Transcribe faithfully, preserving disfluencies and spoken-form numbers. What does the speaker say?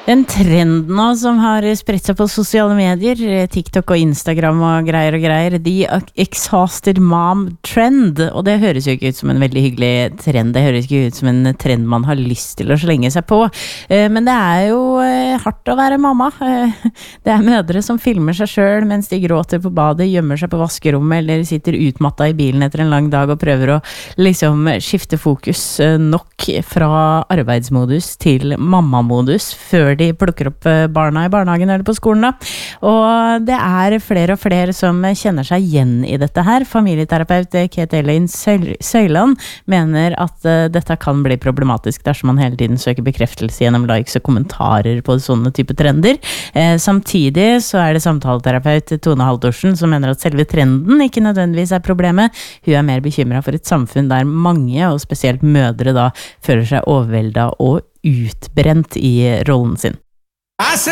En trend nå som har spredt seg på sosiale medier, TikTok og Instagram og greier og greier, The Exhausted Mom Trend, og det høres jo ikke ut som en veldig hyggelig trend, det høres ikke ut som en trend man har lyst til å slenge seg på, men det er jo hardt å være mamma. Det er mødre som filmer seg selv mens de gråter på badet, gjemmer seg på vaskerommet eller sitter utmattet i bilen etter en lang dag og prøver å liksom skifte fokus nok fra arbeidsmodus til mammamodus før de plukker opp barna i barnehagen eller på skolen da. Og det er flere og flere som kjenner seg igjen i dette her. Familieterapeut Kate Elaine Søyland mener at dette kan bli problematisk dersom man hele tiden søker bekreftelse gjennom likes og kommentarer på sånne type trender. Eh, samtidig så er det samtaleterapeut Tone Haldorsen som mener at selve trenden ikke nødvendigvis er problemet. Hun er mer bekymret for et samfunn der mange, og spesielt mødre da, føler seg overveldet og utbrent i rollen sin.